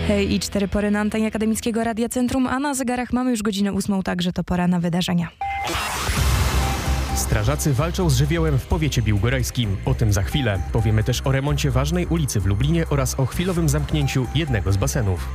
Hej, i 4 pory na antenie Akademickiego Radia Centrum, a na zegarach mamy już godzinę 8, także to pora na wydarzenia. Strażacy walczą z żywiołem w powiecie biłgorajskim. O tym za chwilę. Powiemy też o remoncie ważnej ulicy w Lublinie oraz o chwilowym zamknięciu jednego z basenów.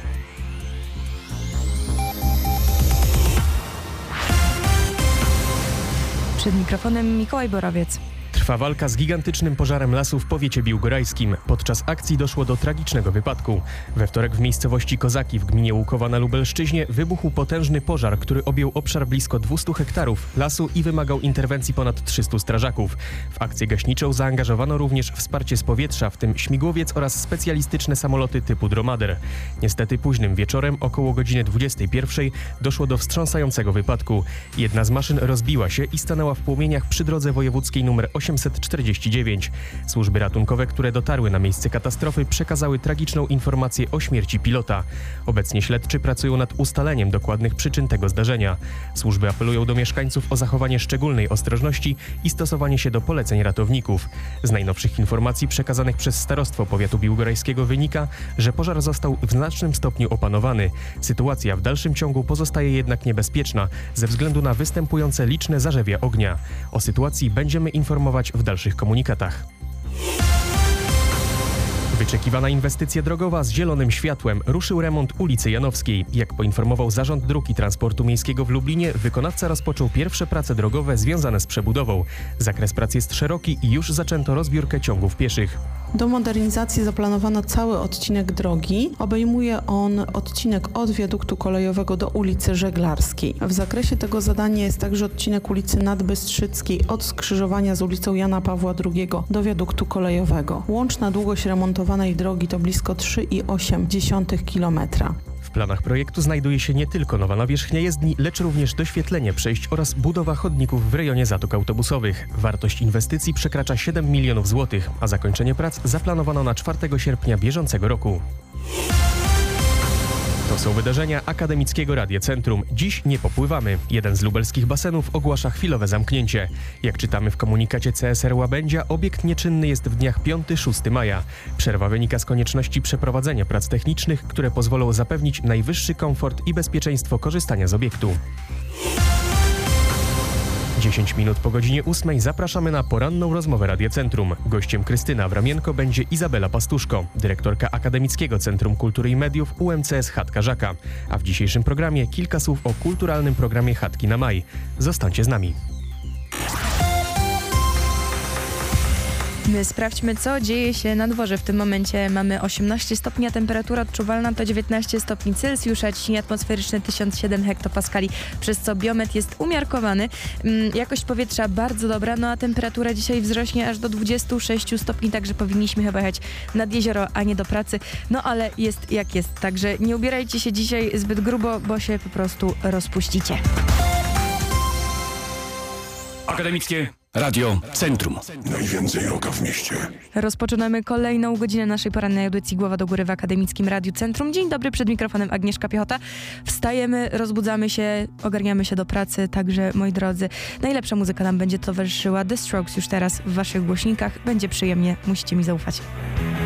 Przed mikrofonem Mikołaj Borowiec. Trwa walka z gigantycznym pożarem lasu w powiecie biłgorajskim. Podczas akcji doszło do tragicznego wypadku. We wtorek w miejscowości Kozaki w gminie Łukowa na Lubelszczyźnie wybuchł potężny pożar, który objął obszar blisko 200 hektarów lasu i wymagał interwencji ponad 300 strażaków. W akcję gaśniczą zaangażowano również wsparcie z powietrza, w tym śmigłowiec oraz specjalistyczne samoloty typu Dromader. Niestety późnym wieczorem, około godziny 21, doszło do wstrząsającego wypadku. Jedna z maszyn rozbiła się i stanęła w płomieniach przy drodze wojewódzkiej nr 849. Służby ratunkowe, które dotarły na miejsce katastrofy, przekazały tragiczną informację o śmierci pilota. Obecnie śledczy pracują nad ustaleniem dokładnych przyczyn tego zdarzenia. Służby apelują do mieszkańców o zachowanie szczególnej ostrożności i stosowanie się do poleceń ratowników. Z najnowszych informacji przekazanych przez Starostwo Powiatu Biłgorajskiego wynika, że pożar został w znacznym stopniu opanowany. Sytuacja w dalszym ciągu pozostaje jednak niebezpieczna ze względu na występujące liczne zarzewia ognia. O sytuacji będziemy informować w dalszych komunikatach. Wyczekiwana inwestycja drogowa z zielonym światłem. Ruszył remont ulicy Janowskiej. Jak poinformował Zarząd Dróg i Transportu Miejskiego w Lublinie, wykonawca rozpoczął pierwsze prace drogowe związane z przebudową. Zakres prac jest szeroki i już zaczęto rozbiórkę ciągów pieszych. Do modernizacji zaplanowano cały odcinek drogi. Obejmuje on odcinek od wiaduktu kolejowego do ulicy Żeglarskiej. W zakresie tego zadania jest także odcinek ulicy Nadbystrzyckiej od skrzyżowania z ulicą Jana Pawła II do wiaduktu kolejowego. Łączna długość remontowanej drogi to blisko 3,8 km. W planach projektu znajduje się nie tylko nowa nawierzchnia jezdni, lecz również doświetlenie przejść oraz budowa chodników w rejonie zatok autobusowych. Wartość inwestycji przekracza 7 milionów złotych, a zakończenie prac zaplanowano na 4 sierpnia bieżącego roku. To są wydarzenia Akademickiego Radia Centrum. Dziś nie popływamy. Jeden z lubelskich basenów ogłasza chwilowe zamknięcie. Jak czytamy w komunikacie CSR Łabędzia, obiekt nieczynny jest w dniach 5-6 maja. Przerwa wynika z konieczności przeprowadzenia prac technicznych, które pozwolą zapewnić najwyższy komfort i bezpieczeństwo korzystania z obiektu. 10 minut po godzinie 8 zapraszamy na poranną rozmowę Radia Centrum. Gościem Krystyny Awramienko będzie Izabela Pastuszko, dyrektorka Akademickiego Centrum Kultury i Mediów UMCS Chatka Żaka. A w dzisiejszym programie kilka słów o kulturalnym programie Chatki na Maj. Zostańcie z nami. My sprawdźmy, co dzieje się na dworze. W tym momencie mamy 18 stopni, a temperatura odczuwalna to 19 stopni Celsjusza, ciśnienie atmosferyczne 1007 hektopaskali, przez co biometr jest umiarkowany. Jakość powietrza bardzo dobra, no a temperatura dzisiaj wzrośnie aż do 26 stopni, także powinniśmy chyba jechać nad jezioro, a nie do pracy. No ale jest jak jest, także nie ubierajcie się dzisiaj zbyt grubo, bo się po prostu rozpuścicie. Akademickie Radio Centrum. Najwięcej rocka w mieście. Rozpoczynamy kolejną godzinę naszej porannej audycji Głowa do Góry w Akademickim Radiu Centrum. Dzień dobry, przed mikrofonem Agnieszka Piechota. Wstajemy, rozbudzamy się, ogarniamy się do pracy, także moi drodzy, najlepsza muzyka nam będzie towarzyszyła. The Strokes już teraz w waszych głośnikach. Będzie przyjemnie, musicie mi zaufać.